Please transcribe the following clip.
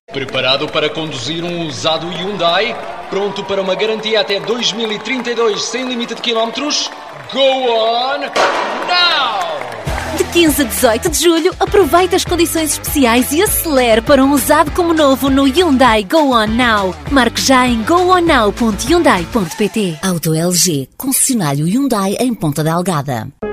Preparado para conduzir um usado Hyundai? Pronto para uma garantia até 2032 sem limite de quilómetros? Go on now! De 15 a 18 de julho, aproveite as condições especiais e acelere para um usado como novo no Hyundai Go On Now. Marque já em gooonnow.hyundai.pt. Auto LG, concessionário Hyundai em Ponta Delgada.